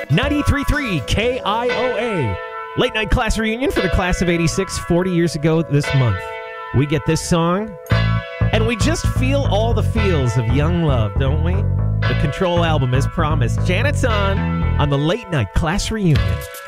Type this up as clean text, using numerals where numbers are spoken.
93.3 KIOA. Late night class reunion for the class of 86, 40 years ago this month. We get this song, and we just feel all the feels of young love, don't we? The Control album, as promised. Janet's on the late night class reunion.